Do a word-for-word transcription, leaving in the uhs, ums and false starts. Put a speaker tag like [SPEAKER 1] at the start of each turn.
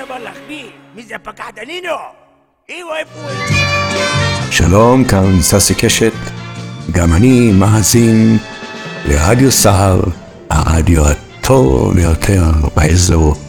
[SPEAKER 1] דבר להחביא, מי זה הפקח דנינו? איו איפה הוא?
[SPEAKER 2] שלום, כאן ססי קשת, גם אני מאזין לרדיו סהר, הרדיו הטוב ביותר באזור.